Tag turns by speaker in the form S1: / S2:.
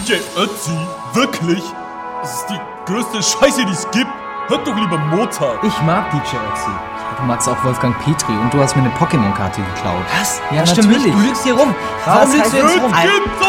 S1: DJ Ötzi? Wirklich? Das ist die größte Scheiße, die es gibt. Hört doch lieber Mozart.
S2: Ich mag DJ Ötzi.
S3: Ja, du magst auch Wolfgang Petri und du hast mir eine Pokémon-Karte geklaut.
S2: Was?
S3: Ja,
S2: Das stimmt nicht.
S3: natürlich.
S2: Du lügst hier rum.
S3: Warum lügst du jetzt rum?
S1: Kind